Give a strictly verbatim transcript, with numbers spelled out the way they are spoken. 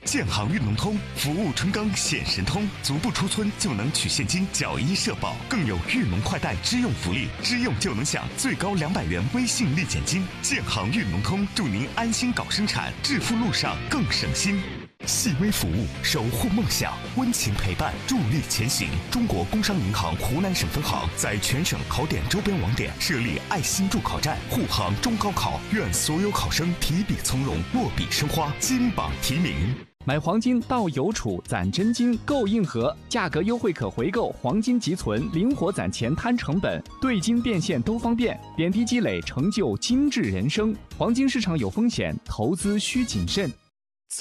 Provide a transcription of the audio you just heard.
建行运农通，服务春耕显神通，足不出村就能取现金缴医社保，更有运农快贷支用福利，支用就能享最高两百元微信立减金。建行运农通，祝您安心搞生产，致富路上更省心。细微服务，守护梦想，温情陪伴，助力前行。中国工商银行湖南省分行在全省考点周边网点设立爱心助考站，护航中高考，愿所有考生提笔从容，落笔生花，金榜题名。 买黄金到邮储攒真金购硬核，价格优惠可回购，黄金即存，灵活攒钱摊成本，兑金变现都方便，点滴积累成就精致人生。黄金市场有风险，投资需谨慎。